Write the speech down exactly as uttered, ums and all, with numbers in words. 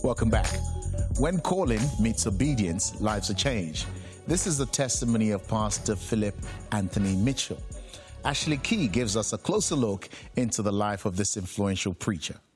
Welcome back. When calling meets obedience, lives are changed. This is the testimony of Pastor Philip Anthony Mitchell. Ashley Key gives us a closer look into the life of this influential preacher.